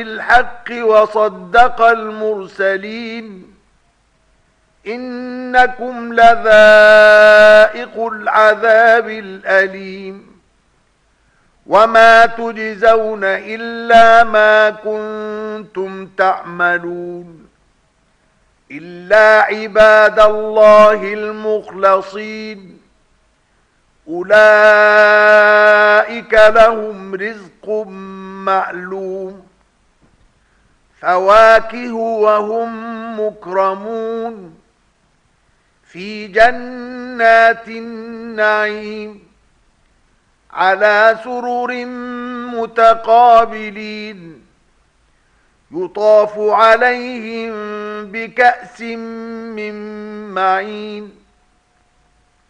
بالحق وصدق المرسلين إنكم لذائق العذاب الأليم وما تجزون إلا ما كنتم تعملون إلا عباد الله المخلصين أولئك لهم رزق معلوم فواكه وهم مكرمون في جنات النعيم على سرر متقابلين يطاف عليهم بكأس من معين